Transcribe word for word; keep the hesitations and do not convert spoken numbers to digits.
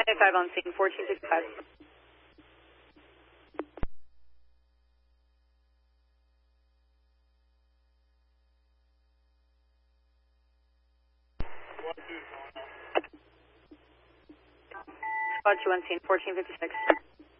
five on scene, fourteen fifty-five. Squad two on scene, fourteen fifty-six.